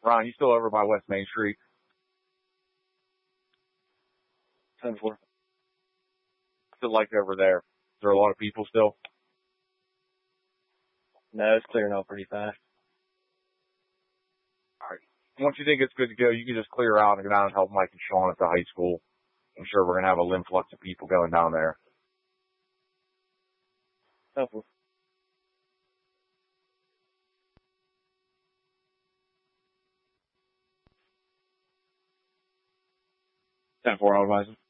Ron, you still over by West Main Street? 10-4. Still like over there? Is there a lot of people still? No, it's clearing out pretty fast. All right. Once you think it's good to go, you can just clear out and go down and help Mike and Sean at the high school. I'm sure we're going to have a influx of people going down there. 10-4. 10-4, I'll advise him.